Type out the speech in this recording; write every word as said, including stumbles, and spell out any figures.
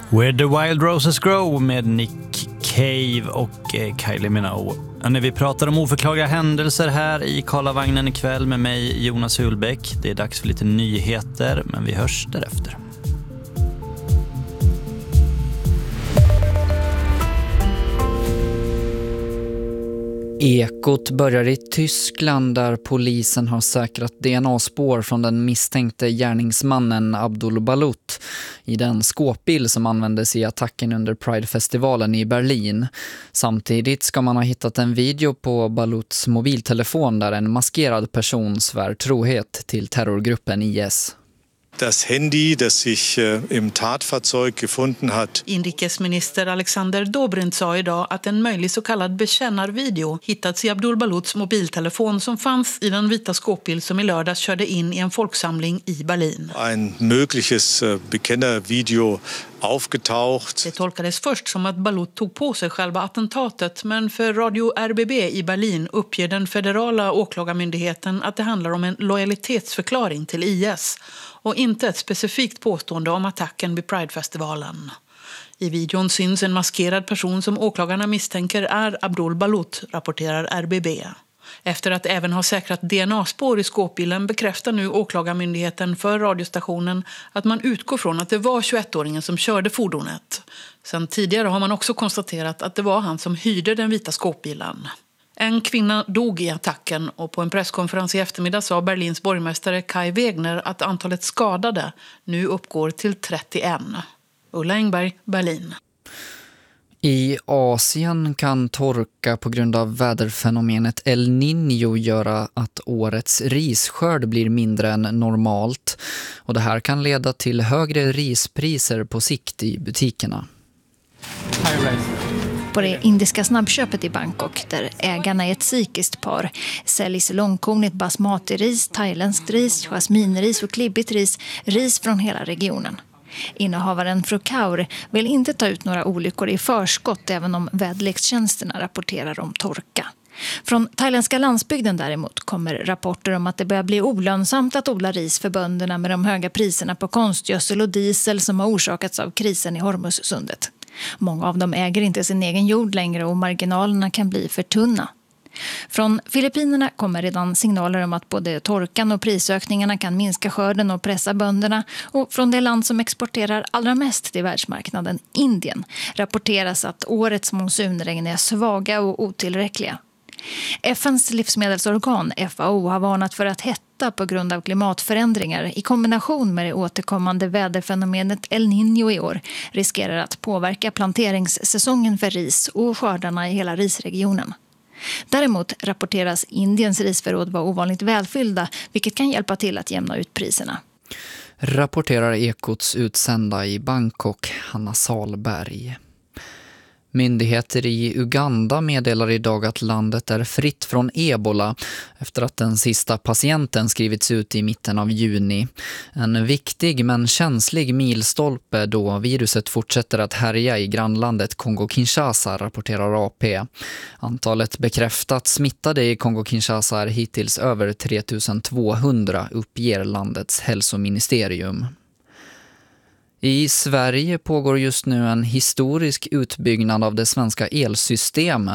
Where the Wild Roses Grow med Nick Cave och eh, Kylie Minogue. Och när vi pratar om oförklarliga händelser här i Karlavagnen ikväll med mig Jonas Hulbäck. Det är dags för lite nyheter, men vi hörs därefter. Ekot börjar i Tyskland där polisen har säkrat D N A-spår från den misstänkte gärningsmannen Abdul Balut i den skåpbil som användes i attacken under Pride-festivalen i Berlin. Samtidigt ska man ha hittat en video på Baluts mobiltelefon där en maskerad person svär trohet till terrorgruppen I S. Das Handy, das sich äh, im Tatfahrzeug gefunden hat. Inrikesminister Alexander Dobrindt sa idag att en möjlig så kallad bekännarvideo hittats i Abdul Baluts mobiltelefon som fanns i den vita skåpbil som i lördags körde in i en folksamling i Berlin. Ein mögliches äh, Bekennervideo aufgetaucht. Det tolkades först som att Balut tog på sig själva attentatet, men för Radio R B B i Berlin uppger den federala åklagarmyndigheten att det handlar om en lojalitetsförklaring till I S och inte ett specifikt påstående om attacken vid Pride-festivalen. I videon syns en maskerad person som åklagarna misstänker är Abdul Balut, rapporterar R B B. Efter att även ha säkrat D N A-spår i skåpbilen bekräftar nu åklagarmyndigheten för radiostationen att man utgår från att det var tjugoettåringen som körde fordonet. Sen tidigare har man också konstaterat att det var han som hyrde den vita skåpbilen. En kvinna dog i attacken och på en presskonferens i eftermiddag sa Berlins borgmästare Kai Wegner att antalet skadade nu uppgår till trettioen. Ulla Engberg, Berlin. I Asien kan torka på grund av väderfenomenet El Niño göra att årets risskörd blir mindre än normalt. Och det här kan leda till högre rispriser på sikt i butikerna. På det indiska snabbköpet i Bangkok, där ägarna är ett sikiskt par, säljs långkornigt basmati-ris, thailändskt ris, jasminris och klibbigt ris, ris från hela regionen. Innehavaren Frukaur vill inte ta ut några olyckor i förskott även om väderlekstjänsterna rapporterar om torka. Från thailändska landsbygden däremot kommer rapporter om att det börjar bli olönsamt att odla ris för bönderna med de höga priserna på konstgödsel och diesel som har orsakats av krisen i Hormuzsundet. Många av dem äger inte sin egen jord längre och marginalerna kan bli för tunna. Från Filippinerna kommer redan signaler om att både torkan och prisökningarna kan minska skörden och pressa bönderna. Och från det land som exporterar allra mest till världsmarknaden, Indien, rapporteras att årets monsunregn är svaga och otillräckliga. F N:s livsmedelsorgan F A O har varnat för att hetta på grund av klimatförändringar i kombination med det återkommande väderfenomenet El Niño i år riskerar att påverka planteringssäsongen för ris och skördarna i hela risregionen. Däremot rapporteras Indiens risförråd vara ovanligt välfyllda, vilket kan hjälpa till att jämna ut priserna. Rapporterar Ekots utsända i Bangkok, Hanna Salberg. Myndigheter i Uganda meddelar idag att landet är fritt från ebola efter att den sista patienten skrivits ut i mitten av juni. En viktig men känslig milstolpe då viruset fortsätter att härja i grannlandet Kongo-Kinshasa, rapporterar A P. Antalet bekräftat smittade i Kongo-Kinshasa är hittills över tre tusen tvåhundra, uppger landets hälsoministerium. I Sverige pågår just nu en historisk utbyggnad av det svenska elsystemet.